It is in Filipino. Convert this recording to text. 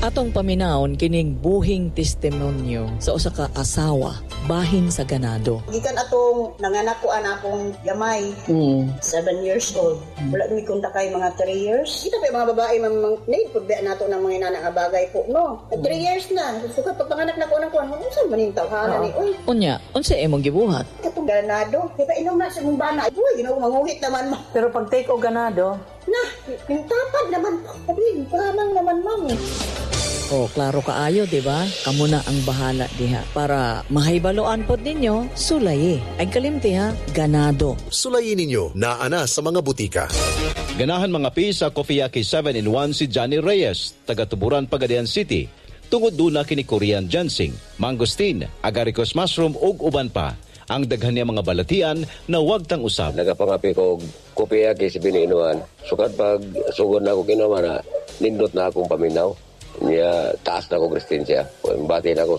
Atong paminawon kining buhing testimonyo sa usa ka asawa bahin sa ganado. Gikan atong nanganak ko akong gamay, 7 years old. Wala mi kunta kay mga 3 years. Kita pa mga babae need pud ba nato ng mga inana nga bagay po, no? 3 years na. So kapag panganak na ko nang kuan, unsa man ning tawhana ni oy. Unya, unsa imong gibuhat? Katong ganado, kita inom na sa mong bana. Uy, Ginoo manguhit naman mo. Pero pag take o ganado, Na, yung tapad naman po. Sabi, paramang naman, mami. O, klaro kaayo, di ba? Kamu na ang bahala diha. Para mahibaloan pod ninyo, sulayi. Ay kalimti ha, ganado. Sulayin ninyo na ana sa mga butika. Ganahan mga pi sa Coffeeaki 7-in-1 si Johnny Reyes, taga-Tuburan, Pagadian City. Tungod duna kini Korean ginseng, mangosteen, agaricus mushroom ug uban pa. Ang daghan niya mga balatian na wag tang usab. Nagapangapi ko Coffeeaki si biniinuan. Sukad pag sugod na ako kinuha na nindot na akong paminaw. Niya taas na ako Kristensya. Bati na ako